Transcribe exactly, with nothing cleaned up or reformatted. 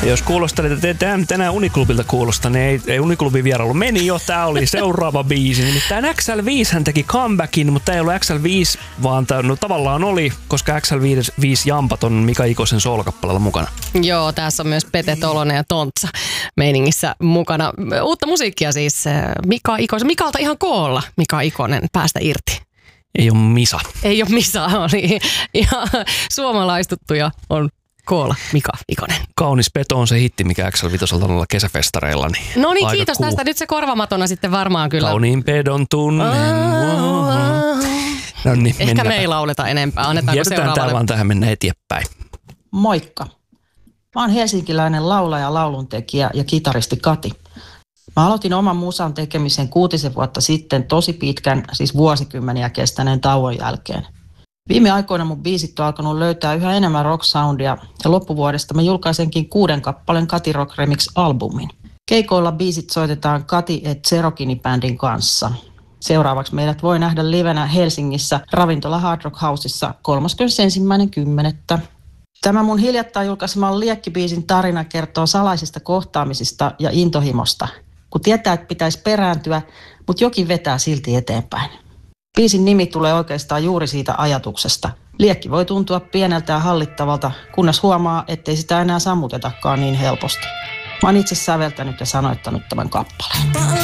Jos kuulostelet, että tänään, tänään Uniklubilta kuulostaa, niin ei, ei Uniklubin vierailu meni jo. Tää oli seuraava biisi. Nimittäin X L viisi hän teki comebackin, mutta tää ei ollut X L viisi, vaan tää, no, tavallaan oli, koska X L viisi jampat on Mika Ikosen soolokappaleella mukana. Joo, tässä on myös Pete Tolonen ja Tontsa meiningissä mukana. Uutta musiikkia siis Mika Ikosen. Mikalta ihan koolla Mika Ikonen päästä irti. Ei ole Misa. Ei ole Misa, oli ihan suomalaistuttuja on koolla Mika Ikonen. Kaunis peto on se hitti, mikä X L viisi on ollut kesäfestareilla. Niin no niin, kiitos cool. Tästä. Nyt se korvamatona sitten varmaan kyllä. Kauniin pedon tunnen. No niin, ehkä me ei lauleta enempää. Annetaanko jätetään seuraavalle? Tää vaan tähän mennä eteenpäin. Moikka. Mä oon helsinkiläinen laulaja, lauluntekijä ja kitaristi Kati. Mä aloitin oman musan tekemisen kuutisen vuotta sitten tosi pitkän, siis vuosikymmeniä kestäneen tauon jälkeen. Viime aikoina mun biisit on alkanut löytää yhä enemmän rock-soundia ja loppuvuodesta mä julkaisenkin kuuden kappaleen Kati Rock Remix-albumin. Keikoilla biisit soitetaan Kati et Cherokini-bändin kanssa. Seuraavaksi meidät voi nähdä livenä Helsingissä Ravintola Hard Rock Housessa kolmaskymmenesensimmäinen kymmenettä Tämä mun hiljattain julkaiseman Liekki-biisin tarina kertoo salaisista kohtaamisista ja intohimosta, kun tietää, että pitäisi perääntyä, mutta jokin vetää silti eteenpäin. Biisin nimi tulee oikeastaan juuri siitä ajatuksesta. Liekki voi tuntua pieneltä ja hallittavalta, kunnes huomaa, ettei sitä enää sammutetakaan niin helposti. Mä oon itse säveltänyt ja sanoittanut tämän kappaleen.